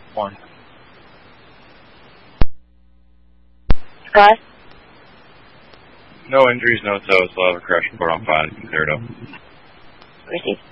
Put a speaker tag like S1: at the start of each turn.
S1: 1.
S2: Scott?
S1: No injuries, no tows. We'll have a crash report on file. It's cleared up.
S2: Received.